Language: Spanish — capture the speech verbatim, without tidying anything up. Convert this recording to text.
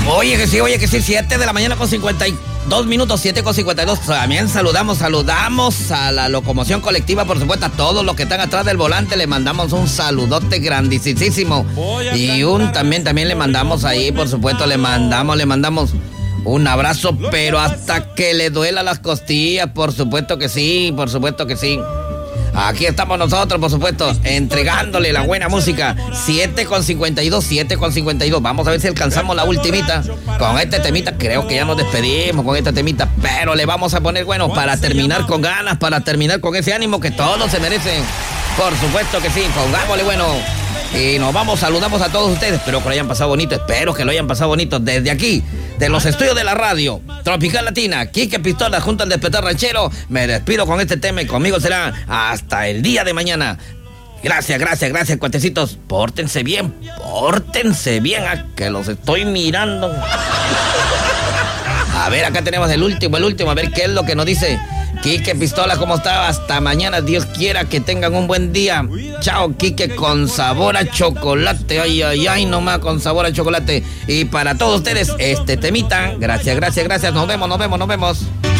Oye que sí, oye que sí, siete de la mañana con cincuenta y dos minutos, siete con cincuenta y dos. También saludamos, saludamos a la locomoción colectiva, por supuesto, a todos los que están atrás del volante. Le mandamos un saludote grandísimo. Y un también, también le mandamos ahí, por supuesto, le mandamos, le mandamos un abrazo, pero hasta que le duela las costillas, por supuesto que sí, por supuesto que sí. Aquí estamos nosotros, por supuesto, entregándole la buena música. siete con cincuenta y dos, siete con cincuenta y dos. Vamos a ver si alcanzamos la ultimita. Con este temita, creo que ya nos despedimos con este temita. Pero le vamos a poner, bueno, para terminar con ganas, para terminar con ese ánimo que todos se merecen. Por supuesto que sí, pongámosle, bueno. Y nos vamos, saludamos a todos ustedes. Espero que lo hayan pasado bonito, espero que lo hayan pasado bonito. Desde aquí, de los estudios de la radio Tropical Latina, Quique Pistola junto al Despertar Ranchero. Me despido con este tema y conmigo será hasta el día de mañana. Gracias, gracias, gracias, cuatecitos. Pórtense bien, pórtense bien, a que los estoy mirando. A ver, acá tenemos el último, el último, a ver qué es lo que nos dice Quique Pistola. ¿Cómo está? Hasta mañana, Dios quiera que tengan un buen día. Chao, Quique, con sabor a chocolate. Ay, ay, ay, nomás con sabor a chocolate. Y para todos ustedes, este temita. Gracias, gracias, gracias. Nos vemos, nos vemos, nos vemos.